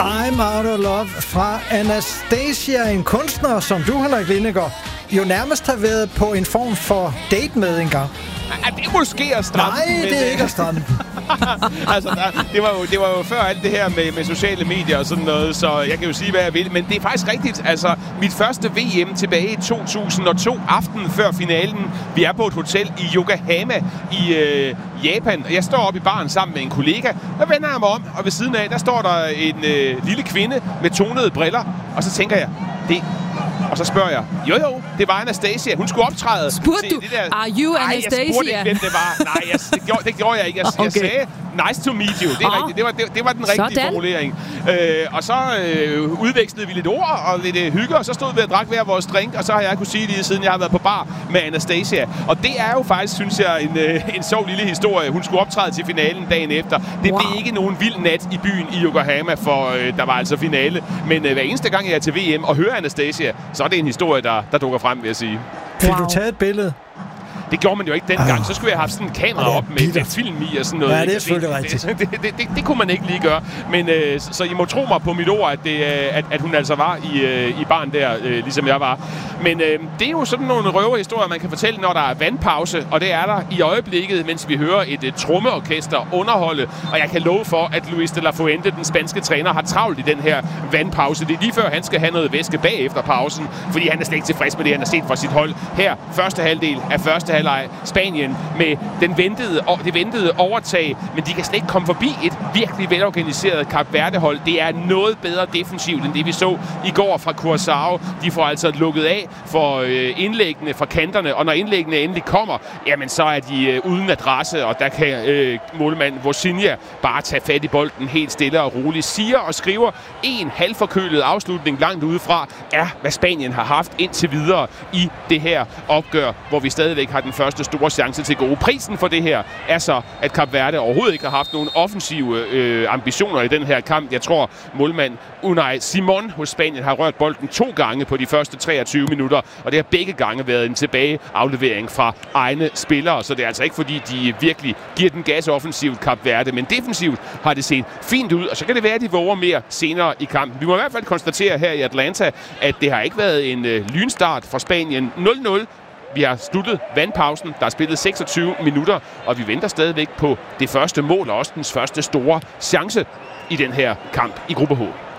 I'm Out of Love fra Anastasia, en kunstner, som du, Henrik Lindegaard, jo nærmest har været på en form for date med engang. Det er måske at stramme. Nej, det er ikke at stramme. Altså, det var jo før alt det her med sociale medier og sådan noget, så jeg kan jo sige, hvad jeg vil. Men det er faktisk rigtigt. Altså, mit første VM tilbage i 2002, aftenen før finalen. Vi er på et hotel i Yokohama i Japan. Jeg står oppe i baren sammen med en kollega. Der vender jeg mig om, og ved siden af, der står der en lille kvinde med tonede briller. Og så tænker jeg, og så spørger jeg, jo, det var Anastasia. Hun skulle optræde. Spurgte du, are you Anastasia? Jeg spurgte ikke, hvem det var. Nej, det gjorde jeg ikke. Jeg sagde, nice to meet you. Det er rigtigt. Det var den rigtige formulering. Og så udvekslede vi lidt ord og lidt hygge, og så stod vi og drak hver vores drink, og så har jeg kunne sige lige siden, jeg har været på bar med Anastasia. Og det er jo faktisk, synes jeg, en sjov lille historie. Hun skulle optræde til finalen dagen efter. Det blev ikke nogen vild nat i byen i Yokohama, for der var altså finale. Men hver eneste gang, jeg er til VM og hører Anastasia, så er det en historie, der dukker frem, vil jeg sige. Fik du taget et billede? Det gjorde man jo ikke dengang. Så skulle jeg have haft sådan en kamera op med film i og sådan noget. Ja, det er selvfølgelig rigtigt. Det kunne man ikke lige gøre. Men så I må tro mig på mit ord, at hun altså var i baren der, ligesom jeg var. Men det er jo sådan nogle røverhistorier, man kan fortælle, når der er vandpause. Og det er der i øjeblikket, mens vi hører et trommeorkester underholde. Og jeg kan love for, at Luis de la Fuente, den spanske træner, har travlt i den her vandpause. Det er lige før, han skal have noget væske bagefter pausen, fordi han er slet ikke tilfreds med det, han har set fra sit hold. Her, første halvdel af første halvleg. Spanien med det ventede overtag, men de kan slet ikke komme forbi et virkelig velorganiseret Kap Verde-hold. Det er noget bedre defensivt, end det vi så i går fra Curaçao. De får altså lukket af for indlæggene fra kanterne, og når indlæggene endelig kommer, jamen så er de uden adresse, og der kan målmand Vozinha bare tage fat i bolden helt stille og roligt. Siger og skriver en halvforkølet afslutning langt udefra, er hvad Spanien har haft indtil videre i det her opgør, hvor vi stadigvæk har den første store chance til gode. Prisen for det her er så, at Kap Verde overhovedet ikke har haft nogen offensive ambitioner i den her kamp. Jeg tror, målmand Unai Simon hos Spanien har rørt bolden 2 gange på de første 23 minutter, og det har begge gange været en tilbageaflevering fra egne spillere, så det er altså ikke fordi, de virkelig giver den gas offensivt Kap Verde, men defensivt har det set fint ud, og så kan det være, at de våger mere senere i kampen. Vi må i hvert fald konstatere her i Atlanta, at det har ikke været en lynstart fra Spanien. 0-0. Vi har sluttet vandpausen. Der er spillet 26 minutter, og vi venter stadigvæk på det første mål og også den første store chance i den her kamp i gruppe H.